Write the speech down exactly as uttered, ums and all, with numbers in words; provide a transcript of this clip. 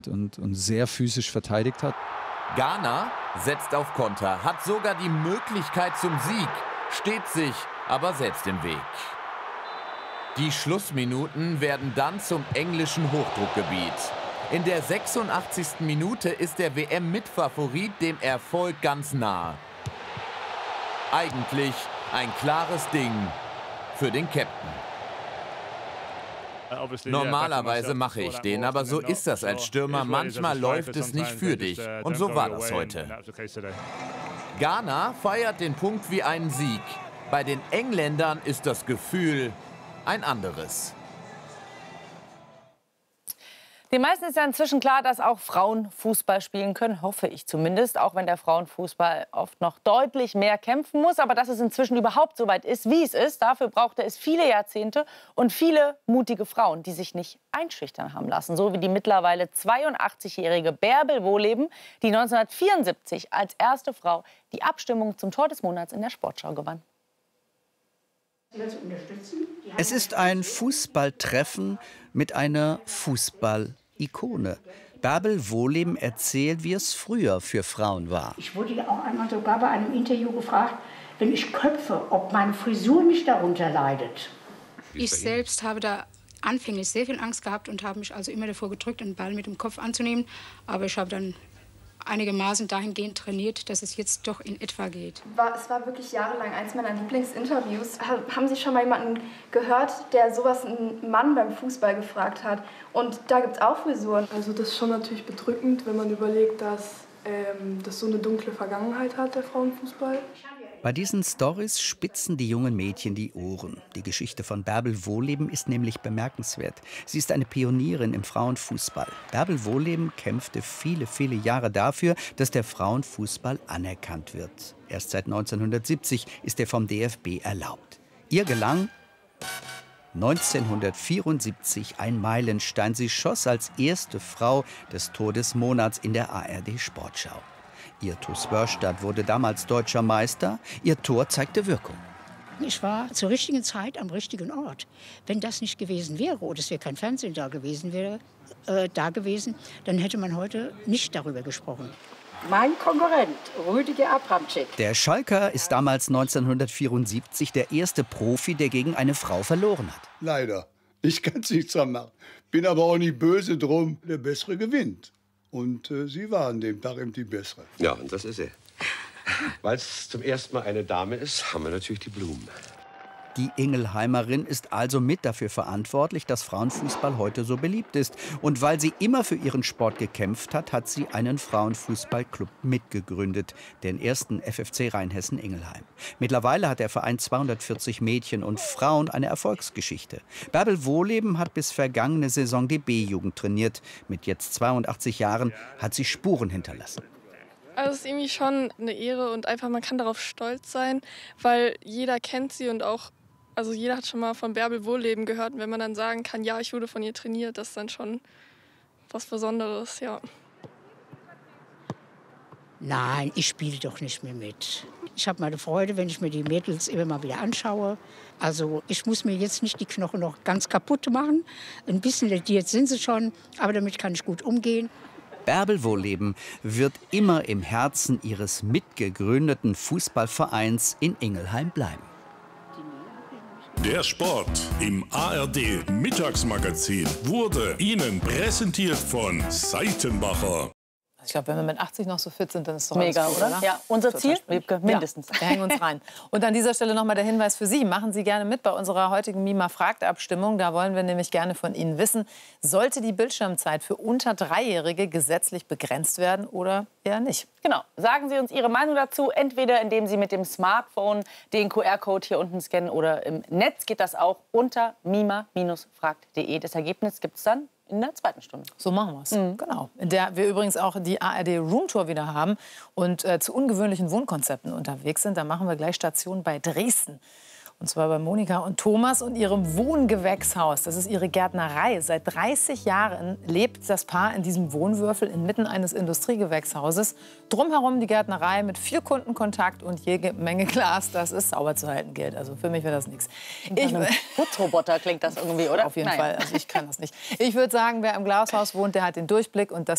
Und, und sehr physisch verteidigt hat. Ghana setzt auf Konter, hat sogar die Möglichkeit zum Sieg, steht sich aber selbst im Weg. Die Schlussminuten werden dann zum englischen Hochdruckgebiet. In der sechsundachtzigsten Minute ist der W M-Mitfavorit dem Erfolg ganz nah. Eigentlich ein klares Ding für den Captain. Normalerweise mache ich den, aber so ist das als Stürmer. Manchmal läuft es nicht für dich. Und so war das heute. Ghana feiert den Punkt wie einen Sieg. Bei den Engländern ist das Gefühl ein anderes. Den meisten ist ja inzwischen klar, dass auch Frauen Fußball spielen können, hoffe ich zumindest, auch wenn der Frauenfußball oft noch deutlich mehr kämpfen muss. Aber dass es inzwischen überhaupt so weit ist, wie es ist, dafür brauchte es viele Jahrzehnte und viele mutige Frauen, die sich nicht einschüchtern haben lassen. So wie die mittlerweile zweiundachtzigjährige Bärbel Wohleben, die neunzehnhundertvierundsiebzig als erste Frau die Abstimmung zum Tor des Monats in der Sportschau gewann. Es ist ein Fußballtreffen mit einer Fußball-Ikone. Bärbel Wohleben erzählt, wie es früher für Frauen war. Ich wurde ja auch einmal sogar bei einem Interview gefragt, wenn ich köpfe, ob meine Frisur nicht darunter leidet. Ich selbst habe da anfänglich sehr viel Angst gehabt und habe mich also immer davor gedrückt, den Ball mit dem Kopf anzunehmen. Aber ich habe dann einigermaßen dahingehend trainiert, dass es jetzt doch in etwa geht. War, es war wirklich jahrelang eins meiner Lieblingsinterviews. Haben Sie schon mal jemanden gehört, der sowas einen Mann beim Fußball gefragt hat? Und da gibt es auch Frisuren. Also das ist schon natürlich bedrückend, wenn man überlegt, dass ähm, das so eine dunkle Vergangenheit hat, der Frauenfußball. Bei diesen Storys spitzen die jungen Mädchen die Ohren. Die Geschichte von Bärbel Wohleben ist nämlich bemerkenswert. Sie ist eine Pionierin im Frauenfußball. Bärbel Wohleben kämpfte viele, viele Jahre dafür, dass der Frauenfußball anerkannt wird. Erst seit neunzehnhundertsiebzig ist er vom D F B erlaubt. Ihr gelang neunzehnhundertvierundsiebzig ein Meilenstein. Sie schoss als erste Frau das Tor des Monats in der A R D-Sportschau. Ihr T u S Wörstadt wurde damals deutscher Meister. Ihr Tor zeigte Wirkung. Ich war zur richtigen Zeit am richtigen Ort. Wenn das nicht gewesen wäre oder es wäre kein Fernsehen da gewesen, wäre, äh, da gewesen, dann hätte man heute nicht darüber gesprochen. Mein Konkurrent, Rüdiger Abramczyk. Der Schalker ist damals neunzehnhundertvierundsiebzig der erste Profi, der gegen eine Frau verloren hat. Leider. Ich kann es nicht dran machen. Bin aber auch nicht böse drum. Der Bessere gewinnt. Und äh, Sie waren an dem Tag eben die Bessere. Ja, und das ist er. Weil es zum ersten Mal eine Dame ist, haben wir natürlich die Blumen. Die Ingelheimerin ist also mit dafür verantwortlich, dass Frauenfußball heute so beliebt ist. Und weil sie immer für ihren Sport gekämpft hat, hat sie einen Frauenfußballclub mitgegründet, den ersten F F C Rheinhessen Ingelheim. Mittlerweile hat der Verein zweihundertvierzig Mädchen und Frauen, eine Erfolgsgeschichte. Bärbel Wohleben hat bis vergangene Saison die B-Jugend trainiert. Mit jetzt zweiundachtzig Jahren hat sie Spuren hinterlassen. Also es ist irgendwie schon eine Ehre und einfach, man kann darauf stolz sein, weil jeder kennt sie und auch, also jeder hat schon mal von Bärbel Wohleben gehört. Und wenn man dann sagen kann, ja, ich wurde von ihr trainiert, das ist dann schon was Besonderes, ja. Nein, ich spiele doch nicht mehr mit. Ich habe meine Freude, wenn ich mir die Mädels immer mal wieder anschaue. Also ich muss mir jetzt nicht die Knochen noch ganz kaputt machen. Ein bisschen lediert sind sie schon, aber damit kann ich gut umgehen. Bärbel Wohleben wird immer im Herzen ihres mitgegründeten Fußballvereins in Ingelheim bleiben. Der Sport im A R D-Mittagsmagazin wurde Ihnen präsentiert von Seitenbacher. Ich glaube, wenn wir mit achtzig noch so fit sind, dann ist es doch mega, gut, oder? oder? Ja, unser Ziel, Wiebke, mindestens. Ja, wir hängen uns rein. Und an dieser Stelle noch mal der Hinweis für Sie. Machen Sie gerne mit bei unserer heutigen Mima fragt Abstimmung. Da wollen wir nämlich gerne von Ihnen wissen, sollte die Bildschirmzeit für unter Dreijährige gesetzlich begrenzt werden oder eher nicht? Genau. Sagen Sie uns Ihre Meinung dazu, entweder indem Sie mit dem Smartphone den Q R-Code hier unten scannen oder im Netz geht das auch unter mima fragt punkt de. Das Ergebnis gibt es dann in der zweiten Stunde. So machen wir es. Mhm. Genau. In der wir übrigens auch die A R D Roomtour wieder haben und äh, zu ungewöhnlichen Wohnkonzepten unterwegs sind. Da machen wir gleich Station bei Dresden. Und zwar bei Monika und Thomas und ihrem Wohngewächshaus. Das ist ihre Gärtnerei. Seit dreißig Jahren lebt das Paar in diesem Wohnwürfel inmitten eines Industriegewächshauses. Drumherum die Gärtnerei mit viel Kundenkontakt und jede Menge Glas, das es sauber zu halten gilt. Also für mich wäre das nichts. Ich Putzroboter klingt das irgendwie, oder? Auf jeden Nein. Fall. Also ich kann das nicht. Ich würde sagen, wer im Glashaus wohnt, der hat den Durchblick und das